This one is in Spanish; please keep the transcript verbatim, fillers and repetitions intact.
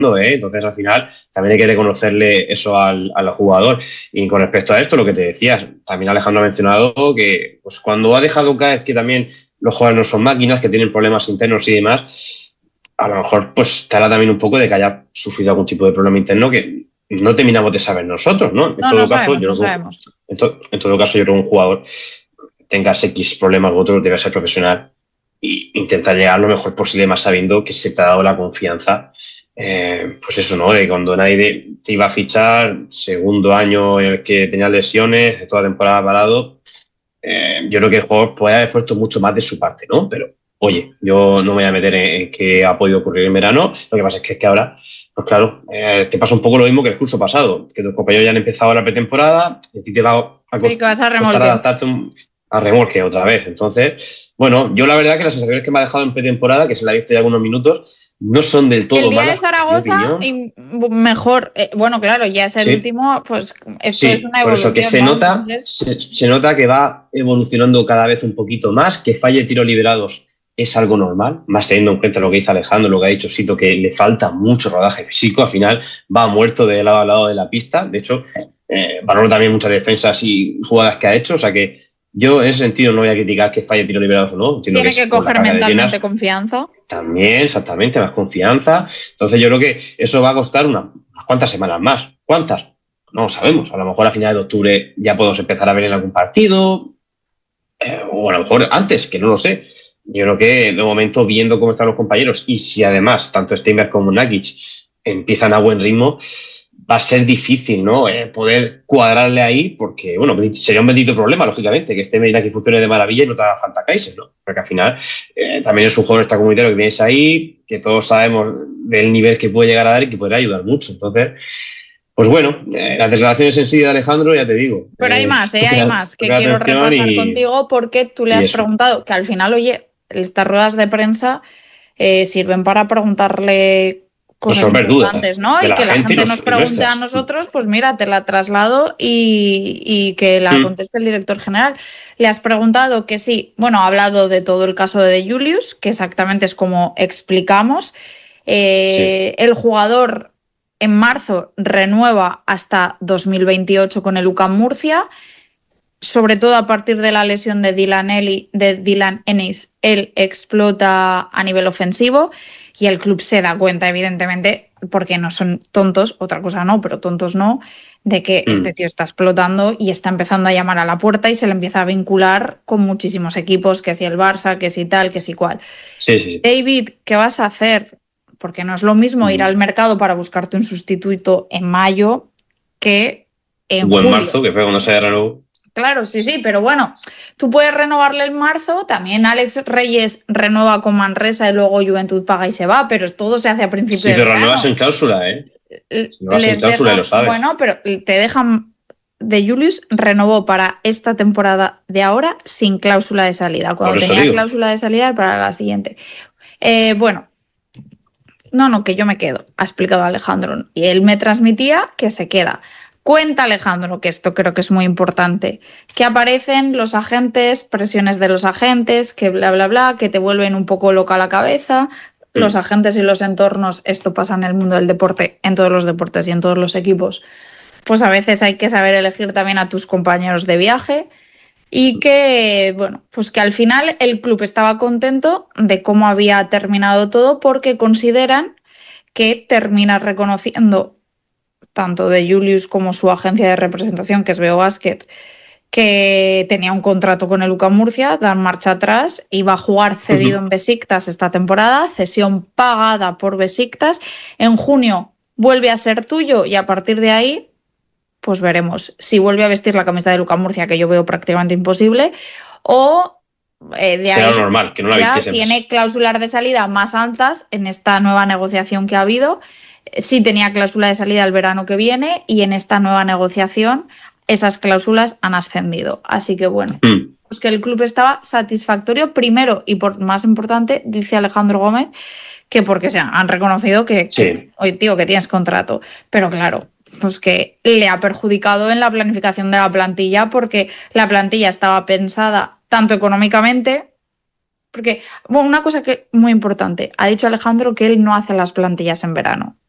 ¿eh? Entonces, al final, también hay que reconocerle eso al, al jugador. Y con respecto a esto, lo que te decías, también Alejandro ha mencionado que pues, cuando ha dejado caer que también los jugadores no son máquinas, que tienen problemas internos y demás, a lo mejor pues te hará también un poco de que haya sufrido algún tipo de problema interno que no terminamos de saber nosotros, ¿no? En no, todo no caso, sabemos, yo no creo que, sabemos. en, to, en todo caso, yo creo que un jugador tengas X problemas u otro, debe ser profesional e intentar llegar lo mejor posible, más sabiendo que se te ha dado la confianza. Eh, pues eso, ¿no? De cuando nadie te iba a fichar, segundo año en el que tenías lesiones, toda la temporada parado, eh, yo creo que el jugador puede haber puesto mucho más de su parte, ¿no? Pero, oye, yo no me voy a meter en, en qué ha podido ocurrir en verano. Lo que pasa es que, es que ahora, pues claro, eh, te pasa un poco lo mismo que el curso pasado, que tus compañeros ya han empezado la pretemporada y a ti te va a Sí, que vas a costar remolque. adaptarte un, a remolque otra vez. Entonces, bueno, yo la verdad que las sensaciones que me ha dejado en pretemporada, que se la he visto ya algunos minutos, no son del todo El día malas, de Zaragoza, y mejor, eh, bueno, claro, ya es el sí, último, pues esto es sí, una por eso que evolución, se ¿no? nota, Entonces, se, se nota que va evolucionando cada vez un poquito más, que falle tiros liberados es algo normal, más teniendo en cuenta lo que dice Alejandro, lo que ha dicho Sito, que le falta mucho rodaje físico, al final va muerto de lado a lado de la pista, de hecho, eh, valoro también muchas defensas y jugadas que ha hecho, o sea que yo en ese sentido no voy a criticar que falle tiros liberados o no, entiendo tiene que es que por la coger carga de mentalmente llenas. confianza. También, exactamente, más confianza. Entonces yo creo que eso va a costar una, unas cuantas semanas más. ¿Cuántas? No lo sabemos. A lo mejor a finales de octubre ya podemos empezar a ver en algún partido. Eh, o a lo mejor antes, que no lo sé. Yo creo que de momento, viendo cómo están los compañeros, y si además tanto Steinberg como Nakic empiezan a buen ritmo, va a ser difícil, ¿no? Eh, poder cuadrarle ahí, porque, bueno, sería un bendito problema, lógicamente, que Steinberg y Nakic funcione de maravilla y no te haga falta Kaiser, ¿no? Porque al final eh, también es un jugador extracomunitario que tienes ahí, que todos sabemos del nivel que puede llegar a dar y que podría ayudar mucho. Entonces, pues bueno, eh, las declaraciones en sí de Alejandro, ya te digo. Pero hay Eh, más, ¿eh? Hay toca, más que toca quiero atención repasar y, contigo porque tú le y has eso. preguntado, que al final, oye, estas ruedas de prensa eh, sirven para preguntarle cosas Resolver importantes, dudas ¿no? de Y la que la gente y, gente los, nos y pregunte a nuestras. nosotros, pues mira, te la traslado y, y que la Mm. conteste el director general. Le has preguntado que sí, bueno, ha hablado de todo el caso de Julius, que exactamente es como explicamos. Eh, Sí. el jugador en marzo renueva hasta dos mil veintiocho con el U C A M Murcia. Sobre todo a partir de la lesión de Dylan, Eli, de Dylan Ennis, él explota a nivel ofensivo y el club se da cuenta, evidentemente, porque no son tontos, otra cosa no, pero tontos no, de que Mm. este tío está explotando y está empezando a llamar a la puerta y se le empieza a vincular con muchísimos equipos, que si el Barça, que si tal, que si cual. Sí, sí, sí. David, ¿qué vas a hacer? Porque no es lo mismo ir Mm. al mercado para buscarte un sustituto en mayo que en Buen julio. marzo, que fue cuando se renovó. Claro, sí, sí, pero bueno, tú puedes renovarle en marzo, también Alex Reyes renueva con Manresa y luego Juventud paga y se va, pero todo se hace a principio Sí, de pero renuevas verano. en cláusula, ¿eh? Renuevas en Les cláusula y lo deja, sabes. bueno, pero te dejan, de Julius renovó para esta temporada de ahora sin cláusula de salida. Cuando Por eso tenía digo. cláusula de salida para la siguiente. Eh, bueno, no, no, que yo me quedo, ha explicado Alejandro. Y él me transmitía que se queda. Cuenta Alejandro, que esto creo que es muy importante, que aparecen los agentes, presiones de los agentes, que bla, bla, bla, que te vuelven un poco loca la cabeza. Los Mm. agentes y los entornos, esto pasa en el mundo del deporte, en todos los deportes y en todos los equipos. Pues a veces hay que saber elegir también a tus compañeros de viaje y que, bueno, pues que al final el club estaba contento de cómo había terminado todo porque consideran que termina reconociendo tanto de Julius como su agencia de representación, que es Veo Basket, que tenía un contrato con el U C A M Murcia, dan marcha atrás, iba a jugar cedido Uh-huh. en Besiktas esta temporada, cesión pagada por Besiktas, en junio vuelve a ser tuyo y a partir de ahí pues veremos si vuelve a vestir la camiseta de U C A M Murcia, que yo veo prácticamente imposible, o eh, de Será ahí lo normal, que no la ya vistiese tiene más. cláusulas de salida más altas en esta nueva negociación que ha habido. Sí tenía cláusula de salida el verano que viene y en esta nueva negociación esas cláusulas han ascendido. Así que bueno, Mm. pues que el club estaba satisfactorio primero y por más importante, dice Alejandro Gómez, que porque se han reconocido que, Sí. que oye, tío, que tienes contrato. Pero claro, pues que le ha perjudicado en la planificación de la plantilla porque la plantilla estaba pensada tanto económicamente, porque bueno, una cosa que muy importante, ha dicho Alejandro que él no hace las plantillas en verano.